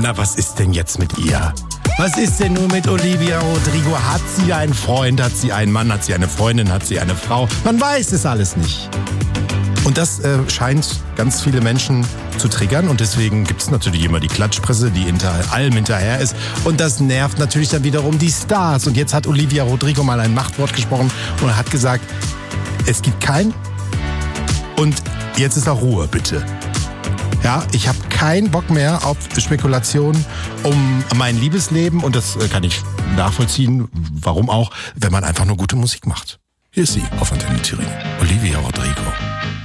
Na, was ist denn jetzt mit ihr? Was ist denn nun mit Olivia Rodrigo? Hat sie einen Freund? Hat sie einen Mann? Hat sie eine Freundin? Hat sie eine Frau? Man weiß es alles nicht. Und das scheint ganz viele Menschen zu triggern. Und deswegen gibt es natürlich immer die Klatschpresse, die hinter allem hinterher ist. Und das nervt natürlich dann wiederum die Stars. Und jetzt hat Olivia Rodrigo mal ein Machtwort gesprochen und hat gesagt, es gibt kein und jetzt ist auch Ruhe, bitte. Ja, ich habe keinen Bock mehr auf Spekulationen um mein Liebesleben. Und das kann ich nachvollziehen, warum auch, wenn man einfach nur gute Musik macht. Hier ist sie auf Antenne Thüringen, Olivia Rodrigo.